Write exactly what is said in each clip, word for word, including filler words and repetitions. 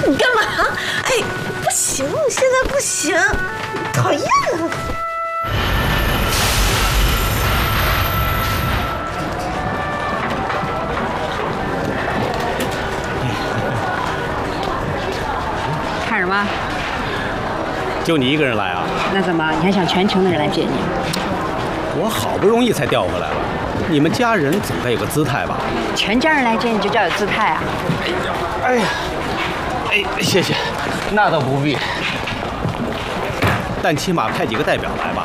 你干嘛？哎，不行，现在不行，讨厌啊！ 看什么？ 就你一个人来啊？ 那怎么？你还想全城的人来接你？ 我好不容易才调回来了，你们家人总该有个姿态吧？ 全家人来接你就叫有姿态啊？ 哎呀，哎，谢谢，那倒不必，但起码派几个代表来吧。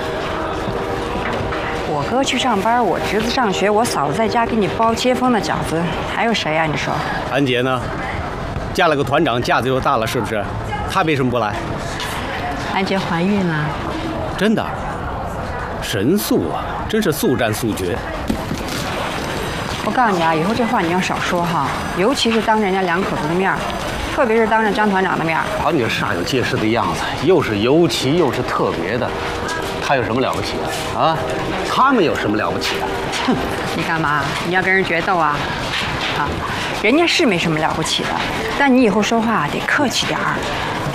我哥去上班，我侄子上学，我嫂子在家给你包接风的饺子，还有谁呀、啊？你说？ 安杰呢？嫁了个团长，架子又大了，是不是？她为什么不来？ 安杰怀孕了。 真的？神速啊，真是速战速决。 我告诉你啊，以后这话你要少说哈，尤其是当着人家两口子的面，特别是当着张团长的面。 好，你这煞有介事的样子，又是尤其又是特别的，他有什么了不起的啊？他们有什么了不起的？哼！ 你干嘛？你要跟人决斗啊？啊，人家是没什么了不起的，但你以后说话得客气点儿。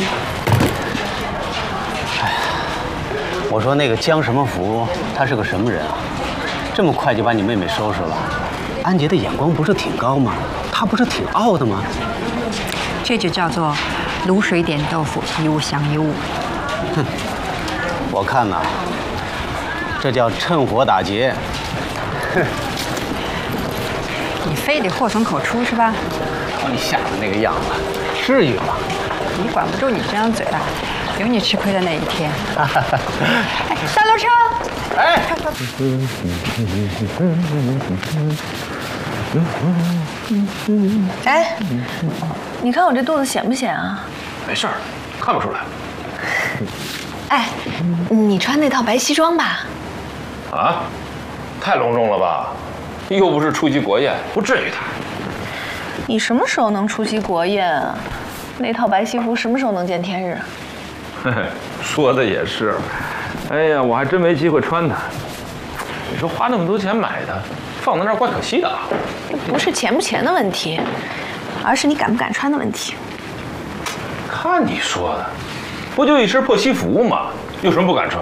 哎呀，我说那个江什么福，他是个什么人啊？这么快就把你妹妹收拾了？安杰的眼光不是挺高吗？他不是挺傲的吗？ 这就叫做卤水点豆腐，一物降一物。 哼，我看呐，这叫趁火打劫。哼， 你非得祸从口出是吧？ 你吓得那个样子，至于吗？ 你管不住你这张嘴啊，有你吃亏的那一天。哎，大楼车！ 哎。 哎，你看我这肚子显不显啊？ 没事儿，看不出来。 哎，你穿那套白西装吧？ 啊，太隆重了吧？又不是出席国宴，不至于的。 你什么时候能出席国宴啊？那套白西服什么时候能见天日？ 嘿嘿，说的也是。哎呀，我还真没机会穿它。你说花那么多钱买的，放在那儿怪可惜的啊。 这不是钱不钱的问题，而是你敢不敢穿的问题。 看你说的，不就一身破西服吗？有什么不敢穿？